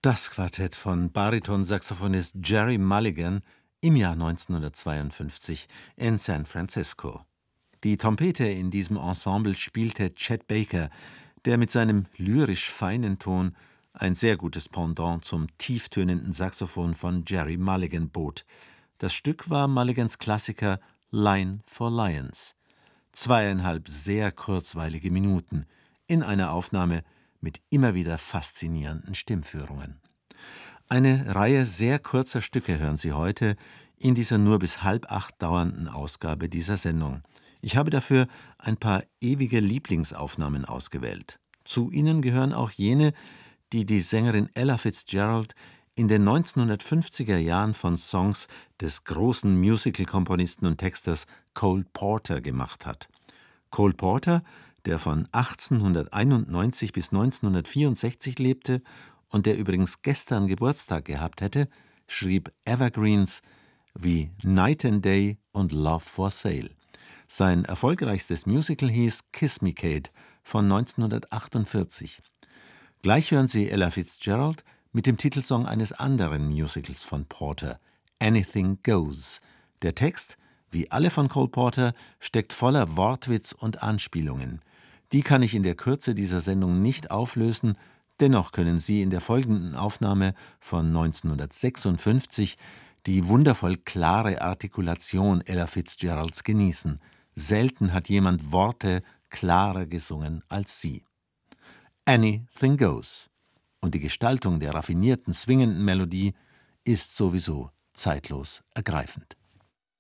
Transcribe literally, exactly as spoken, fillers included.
Das Quartett von Bariton-Saxophonist Gerry Mulligan im Jahr neunzehnhundertzweiundfünfzig in San Francisco. Die Trompete in diesem Ensemble spielte Chet Baker, der mit seinem lyrisch feinen Ton ein sehr gutes Pendant zum tieftönenden Saxophon von Gerry Mulligan bot. Das Stück war Mulligans Klassiker Line for Lions. Zweieinhalb sehr kurzweilige Minuten in einer Aufnahme mit immer wieder faszinierenden Stimmführungen. Eine Reihe sehr kurzer Stücke hören Sie heute in dieser nur bis halb acht dauernden Ausgabe dieser Sendung. Ich habe dafür ein paar ewige Lieblingsaufnahmen ausgewählt. Zu ihnen gehören auch jene, die die Sängerin Ella Fitzgerald in den neunzehnhundertfünfziger Jahren von Songs des großen Musical-Komponisten und Texters Cole Porter gemacht hat. Cole Porter, der von achtzehnhunderteinundneunzig bis neunzehnhundertvierundsechzig lebte und der übrigens gestern Geburtstag gehabt hätte, schrieb Evergreens wie Night and Day und Love for Sale. Sein erfolgreichstes Musical hieß Kiss Me Kate von neunzehnhundertachtundvierzig. Gleich hören Sie Ella Fitzgerald mit dem Titelsong eines anderen Musicals von Porter, Anything Goes. Der Text, wie alle von Cole Porter, steckt voller Wortwitz und Anspielungen. Die kann ich in der Kürze dieser Sendung nicht auflösen, dennoch können Sie in der folgenden Aufnahme von neunzehnhundertsechsundfünfzig die wundervoll klare Artikulation Ella Fitzgeralds genießen. Selten hat jemand Worte klarer gesungen als sie. Anything Goes. Und die Gestaltung der raffinierten, swingenden Melodie ist sowieso zeitlos ergreifend.